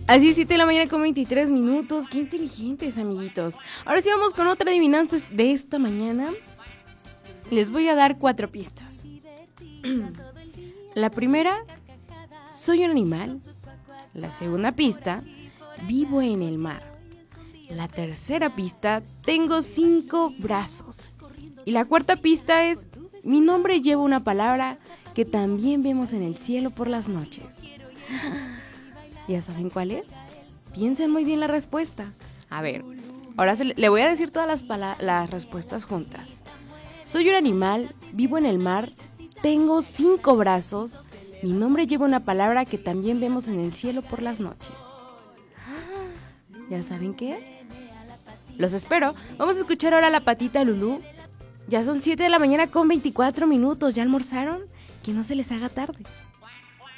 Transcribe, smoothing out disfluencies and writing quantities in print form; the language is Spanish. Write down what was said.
Así 7 de la mañana con 23 minutos. Qué inteligentes, amiguitos. Ahora sí vamos con otra adivinanza de esta mañana. Les voy a dar 4 pistas. La primera, soy un animal. La segunda pista, vivo en el mar. La tercera pista, tengo 5 brazos. Y la cuarta pista es, mi nombre lleva una palabra que también vemos en el cielo por las noches. ¿Ya saben cuál es? Piensen muy bien la respuesta. A ver, ahora le voy a decir todas las respuestas juntas. Soy un animal, vivo en el mar, tengo 5 brazos, mi nombre lleva una palabra que también vemos en el cielo por las noches. ¿Ya saben qué es? Los espero. Vamos a escuchar ahora la patita Lulú. Ya son 7 de la mañana con 24 minutos. ¿Ya almorzaron? Que no se les haga tarde.